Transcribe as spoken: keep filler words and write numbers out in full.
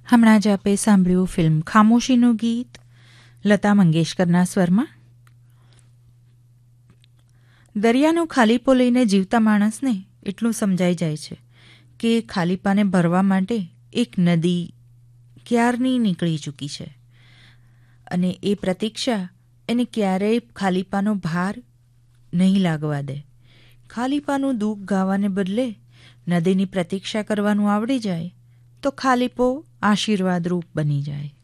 હમણાં જ આપે સાંભળ્યું ફિલ્મ ખામોશીનું ગીત લતા મંગેશકરના સ્વરમાં. દરિયાનો ખાલીપો લઈને જીવતા માણસને એટલું સમજાઈ જાય છે કે ખાલીપાને ભરવા માટે એક નદી ક્યારની નીકળી ચૂકી છે અને એ પ્રતીક્ષા એને ક્યારેય ખાલીપાનો ભાર નહીં લાગવા દે. ખાલીપાનું દુઃખ ગાવાને બદલે નદીની પ્રતીક્ષા કરવાનું આવડી જાય તો ખાલીપો આશીર્વાદરૂપ બની જાય.